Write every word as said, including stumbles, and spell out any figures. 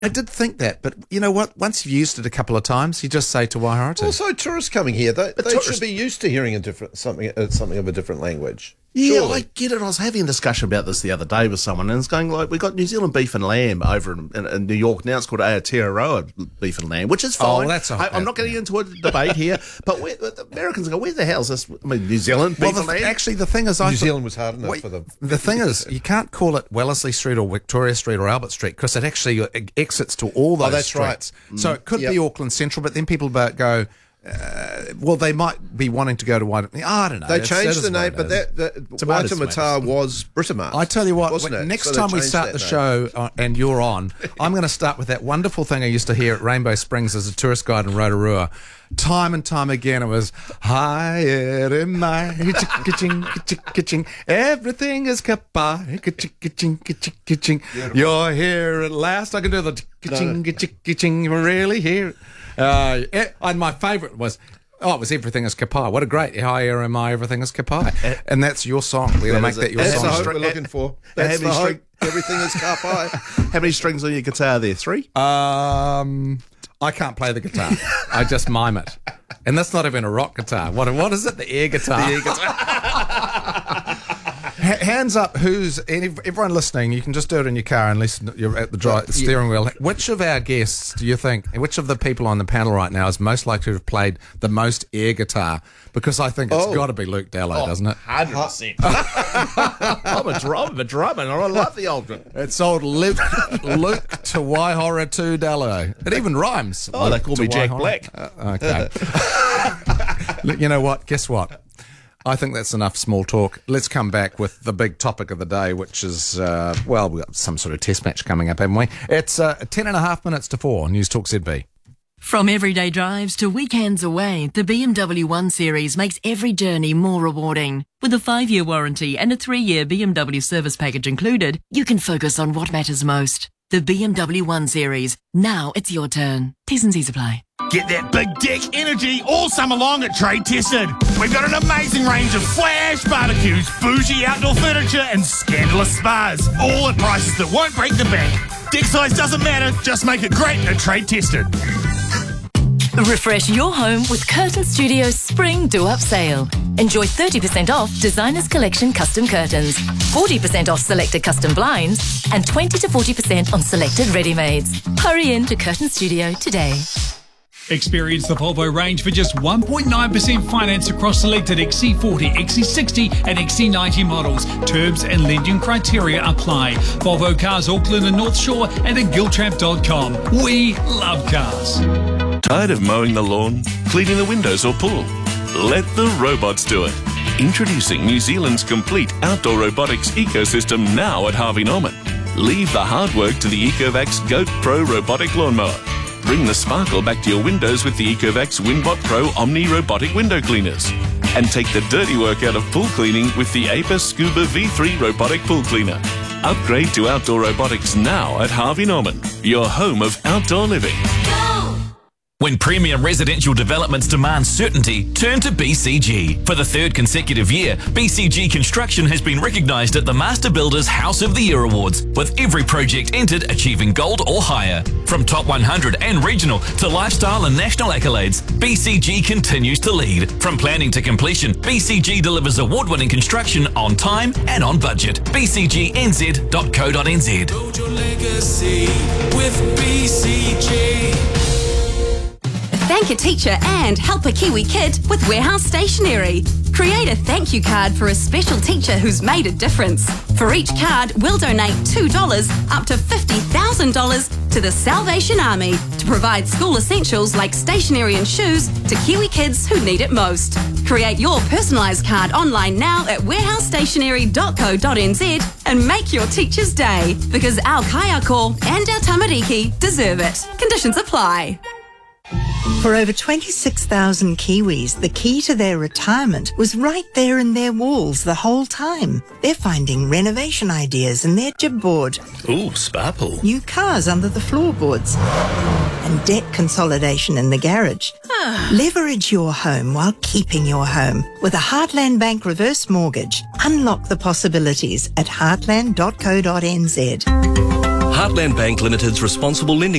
I did think that, but you know what? Once you've used it a couple of times, you just say Te Waihoratu. Also, tourists coming here, they, they tourists- should be used to hearing a different something, uh, something of a different language. Yeah, Surely. I get it. I was having a discussion about this the other day with someone, and it's going like, we got New Zealand beef and lamb over in, in, in New York. Now it's called Aotearoa beef and lamb, which is fine. Oh, that's a- I, I'm not getting into a debate here, but where, the Americans go, where the hell is this? I mean, New Zealand beef Well, the, and lamb? actually, the thing is, I New thought- Zealand was hard enough wait, for them. The thing is, you can't call it Wellesley Street or Victoria Street or Albert Street because it actually exits to all those Oh, that's streets. right. So it could Yep. be Auckland Central, but then people ba- go, uh, well, they might be wanting to go to Waitemata. I don't know. They It's- changed it the is what name, it but is. that, that Tomatoes, Waitemata tomatoes. was Britomart. I tell you what, wasn't when- it? next So they time we changed start that the name. show uh, and you're on, I'm going to start with that wonderful thing I used to hear at Rainbow Springs as a tourist guide in Rotorua. Time and time again, it was, hi, in my ka-ching, ka-ching, everything is kapai, ka-ching, ka-ching. You're here at last. I can do the ka-ching, ka-ching, you're really here. Uh, eh, and my favourite was, oh, it was Everything is Kapai. What a great, hi, am I, Everything is Kapai. And that's your song. We're going to make is it. that your That's song. the hope String- we're looking for. how That's many the hope. string- Everything is kapai. How many strings on your guitar there? Three? Um, I can't play the guitar. I just mime it. And that's not even a rock guitar. What what is it? The air guitar. The air guitar. Hands up, who's any, everyone listening? You can just do it in your car and listen. You're at the dri- steering wheel. Which of our guests do you think? Which of the people on the panel right now is most likely to have played the most air guitar? Because I think it's Oh. got to be Luke Dallow, doesn't it? one hundred percent. I'm a drummer, I'm a drummer, and I love the old drum. It's old Luke Luke Te Waihoratu Dallow. It even rhymes. Oh, they call Te me Jack Waihora- Black. Uh, okay. Look, you know what? Guess what? I think that's enough small talk. Let's come back with the big topic of the day, which is, uh, well, we've got some sort of test match coming up, haven't we? It's uh, ten and a half minutes to four. News Talk Z B. From everyday drives to weekends away, the B M W one Series makes every journey more rewarding. With a five-year warranty and a three-year B M W service package included, you can focus on what matters most. The B M W one Series. Now it's your turn. T's and C's apply. Get that big dick energy all summer long at Trade Tested. We've got an amazing range of flash barbecues, bougie outdoor furniture, and scandalous spas, all at prices that won't break the bank. Dick size doesn't matter, just make it great at Trade Tested. Refresh your home with Curtain Studio's Spring Do-Up Sale. Enjoy thirty percent off Designers Collection custom curtains, forty percent off selected custom blinds, and twenty to forty percent on selected ready-mades. Hurry in to Curtain Studio today. Experience the Volvo range for just one point nine percent finance across selected X C forty, X C sixty and X C ninety models. Terms and lending criteria apply. Volvo Cars Auckland and North Shore and at giltrap dot com. We love cars. Tired of mowing the lawn, cleaning the windows or pool? Let the robots do it. Introducing New Zealand's complete outdoor robotics ecosystem now at Harvey Norman. Leave the hard work to the Ecovacs Goat Pro robotic lawnmower. Bring the sparkle back to your windows with the Ecovacs Winbot Pro Omni robotic window cleaners. And take the dirty work out of pool cleaning with the A P A Scuba V three robotic pool cleaner. Upgrade to outdoor robotics now at Harvey Norman, your home of outdoor living. When premium residential developments demand certainty, turn to B C G. For the third consecutive year, B C G Construction has been recognised at the Master Builders House of the Year Awards, with every project entered achieving gold or higher. From top one hundred and regional to lifestyle and national accolades, B C G continues to lead. From planning to completion, B C G delivers award-winning construction on time and on budget. b c g n z dot co dot n z. Build your legacy with B C G. Thank a teacher and help a Kiwi kid with Warehouse Stationery. Create a thank you card for a special teacher who's made a difference. For each card, we'll donate two dollars up to fifty thousand dollars to the Salvation Army to provide school essentials like stationery and shoes to Kiwi kids who need it most. Create your personalised card online now at warehouse stationery dot co dot n z and make your teacher's day, because our kaiako and our tamariki deserve it. Conditions apply. For over twenty-six thousand Kiwis, the key to their retirement was right there in their walls the whole time. They're finding renovation ideas in their jib board, Ooh, spa pool. new cars under the floorboards, and debt consolidation in the garage. Leverage your home while keeping your home with a Heartland Bank reverse mortgage. Unlock the possibilities at heartland dot co dot n z. Heartland Bank Limited's responsible lending